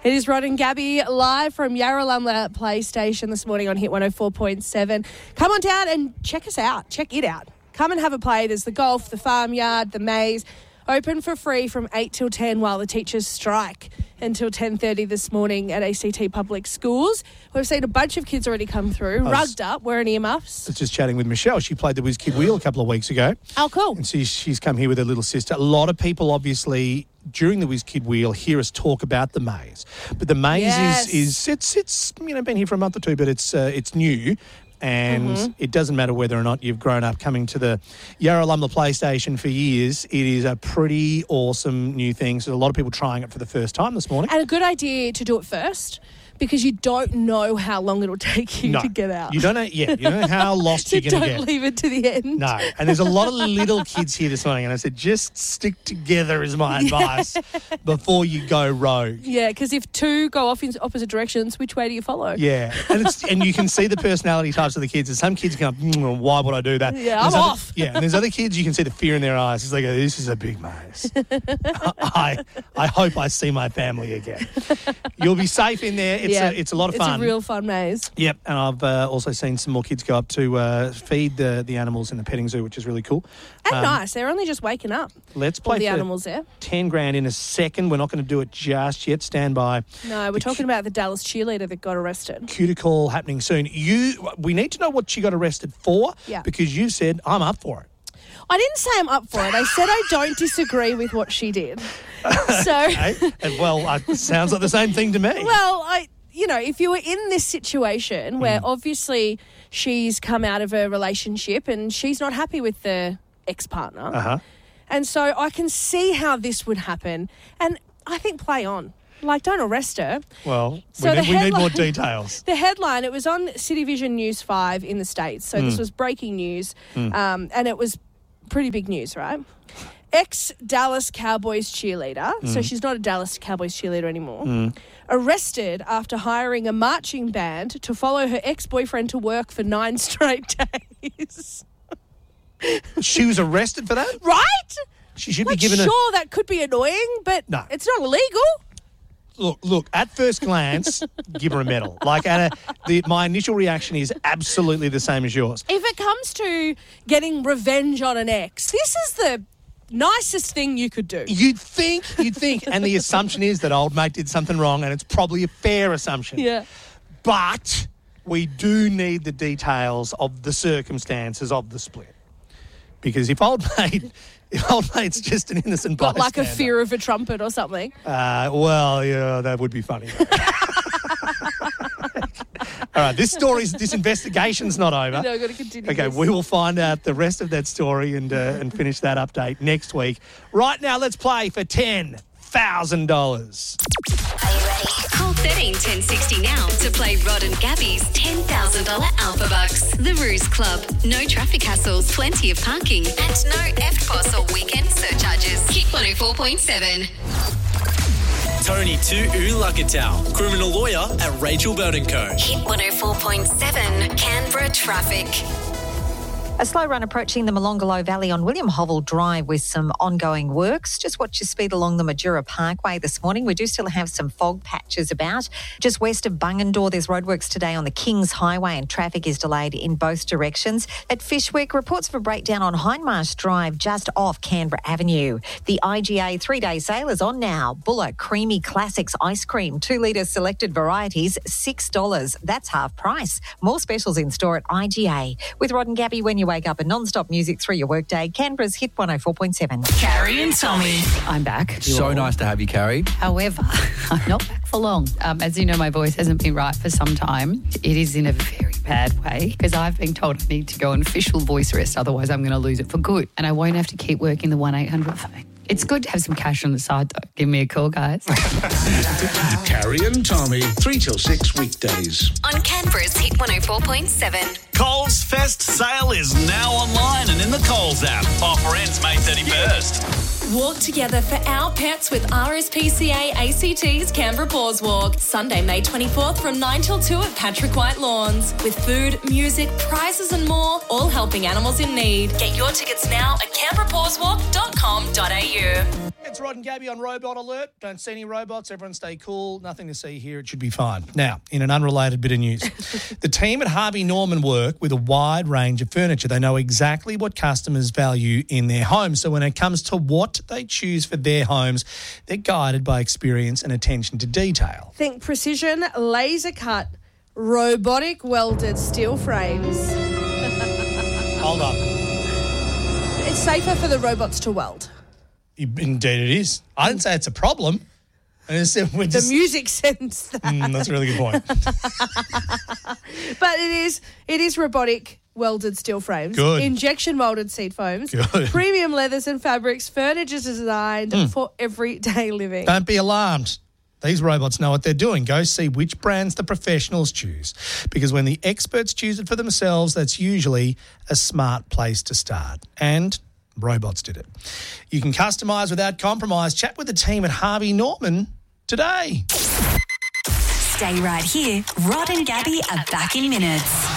It is Rod and Gabby live from Yarralumla PlayStation this morning on Hit 104.7. Come on down and check us out. Check it out. Come and have a play. There's the golf, the farmyard, the maze. Open for free from 8 till 10 while the teachers strike until 10:30 this morning at ACT Public Schools. We've seen a bunch of kids already come through, rugged up, wearing earmuffs. I was just chatting with Michelle. She played the Whiz Kid Wheel a couple of weeks ago. Oh, cool. And she's come here with her little sister. A lot of people, obviously, during the Whiz Kid Wheel, hear us talk about the maze. But the maze is it's been here for a month or two, but it's new. And it doesn't matter whether or not you've grown up coming to the Yarralumla PlayStation for years. It is a pretty awesome new thing. So a lot of people trying it for the first time this morning. And a good idea to do it first, because you don't know how long it'll take you to get out. You don't know, you don't know how lost you're going to get. Don't leave it to the end. No. And there's a lot of little kids here this morning, and I said, just stick together is my advice before you go rogue. Yeah, because if two go off in opposite directions, which way do you follow? Yeah. And you can see the personality types of the kids. And some kids go, why would I do that? Yeah, I'm off. Yeah, and there's other kids, you can see the fear in their eyes. It's like, this is a big maze. I hope I see my family again. You'll be safe in there. It's a lot of fun. It's a real fun maze. Yep, and I've also seen some more kids go up to feed the animals in the petting zoo, which is really cool. And nice. They're only just waking up. Let's play all the for animals there. 10 grand in a second. We're not going to do it just yet. Stand by. No, we're talking about the Dallas cheerleader that got arrested. Cuticle happening soon. We need to know what she got arrested for, because you said, I'm up for it. I didn't say I'm up for it. I said I don't disagree with what she did. So, okay. It sounds like the same thing to me. Well, if you were in this situation where obviously she's come out of a relationship and she's not happy with the ex-partner, and so I can see how this would happen, and I think play on. Like, don't arrest her. Well, we need more details. The headline, it was on City Vision News 5 in the States, so this was breaking news, and it was pretty big news, right? Ex-Dallas Cowboys cheerleader, so she's not a Dallas Cowboys cheerleader anymore, arrested after hiring a marching band to follow her ex-boyfriend to work for 9 straight days. She was arrested for that? Right? She should be given Sure, that could be annoying, but it's not illegal. Look, at first glance, give her a medal. My initial reaction is absolutely the same as yours. If it comes to getting revenge on an ex, this is the nicest thing you could do. You'd think, and the assumption is that old mate did something wrong, and it's probably a fair assumption. Yeah. But we do need the details of the circumstances of the split. Because if old mate's just an innocent bystander. Like a fear of a trumpet or something. That would be funny. All right, this investigation's not over. No, I've got to continue. Okay, we will find out the rest of that story and finish that update next week. Right now, let's play for $10,000. Are you ready? Call 13 1060 now to play Rod and Gabby's $10,000 Alpha Bucks. The Ruse Club. No traffic hassles, plenty of parking, and no EFTPOS or weekend surcharges. Hit 104.7. Tony Tu'ulakatau, criminal lawyer at Rachel Bell & Co. Hit 104.7, Canberra traffic. A slow run approaching the Molonglo Valley on William Hovell Drive with some ongoing works. Just watch your speed along the Majura Parkway this morning. We do still have some fog patches about. Just west of Bungendore, there's roadworks today on the Kings Highway and traffic is delayed in both directions. At Fishwick, reports of a breakdown on Hindmarsh Drive just off Canberra Avenue. The IGA 3-day sale is on now. Buller Creamy Classics Ice Cream, 2 litre selected varieties, $6. That's half price. More specials in store at IGA. With Rod and Gabby, when you wake up and non-stop music through your workday, Canberra's Hit 104.7. Carrie and Tommy. I'm back. So nice to have you, Carrie. However, I'm not back for long. As you know, my voice hasn't been right for some time. It is in a very bad way because I've been told I need to go on official voice rest, otherwise I'm going to lose it for good. And I won't have to keep working the 1-800 phone. It's good to have some cash on the side, though. Give me a call, guys. Carrie and Tommy, 3 till 6 weekdays. On Canberra's Hit 104.7. Coles Fest sale is now online and in the Coles app. Offer ends May 31st. Walk together for our pets with RSPCA ACT's Canberra Paws Walk. Sunday, May 24th from 9 till 2 at Patrick White Lawns. With food, music, prizes and more, all helping animals in need. Get your tickets now at canberrapawswalk.com.au. It's Rod and Gabby on Robot Alert. Don't see any robots. Everyone stay cool. Nothing to see here. It should be fine. Now, in an unrelated bit of news, the team at Harvey Norman work with a wide range of furniture. They know exactly what customers value in their homes. So when it comes to what they choose for their homes, they're guided by experience and attention to detail. Think precision, laser cut, robotic welded steel frames. Hold on. It's safer for the robots to weld. Indeed it is. I didn't say it's a problem. I just said we're just... The music sends that. That's a really good point. But it is robotic welded steel frames. Good. Injection molded seat foams. Good. Premium leathers and fabrics. Furniture designed for everyday living. Don't be alarmed. These robots know what they're doing. Go see which brands the professionals choose. Because when the experts choose it for themselves, that's usually a smart place to start. And robots did it. You can customise without compromise. Chat with the team at Harvey Norman today. Stay right here. Rod and Gabby are back in minutes.